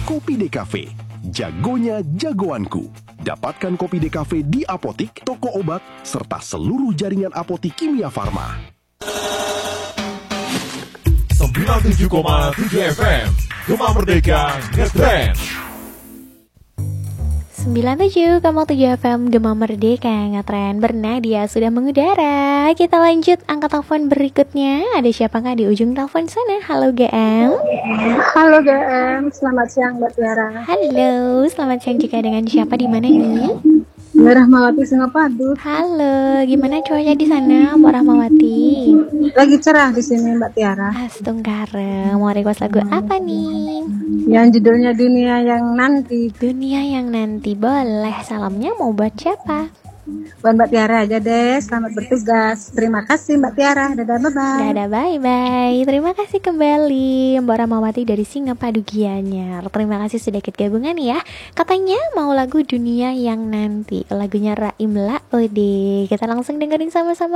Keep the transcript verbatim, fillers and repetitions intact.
Kopi Dekafe, jagonya jagoanku. Dapatkan Kopi Dekafe di apotik, toko obat, serta seluruh jaringan apotik Kimia Farma. sembilan puluh tujuh koma tujuh F M Gema Merdeka Ngetrend. sembilan puluh tujuh koma tujuh F M Gema Merdeka Ngetrend bernadia sudah mengudara. Kita lanjut angkat telepon berikutnya. Ada siapakah di ujung telepon sana? Halo G M. Halo G M, selamat siang Mbak Tiara. Halo, selamat siang juga dengan siapa di mana nih? Mbak Rahmawati Singapadu. Halo, gimana cuaca di sana Mbak Rahmawati? Lagi cerah di sini Mbak Tiara. Astungkare, mau request lagu apa nih? Yang judulnya Dunia Yang Nanti. Dunia Yang Nanti, boleh. Salamnya mau buat siapa? Buat Mbak Tiara aja deh, selamat bertugas. Terima kasih Mbak Tiara, dadah bye-bye. Dadah bye-bye. Terima kasih kembali Mbak Rahmawati dari Singapadu Gianyar. Terima kasih sudah ikut gabungan ya. Katanya mau lagu Dunia Yang Nanti, lagunya Raim Laode. Kita langsung dengerin sama-sama.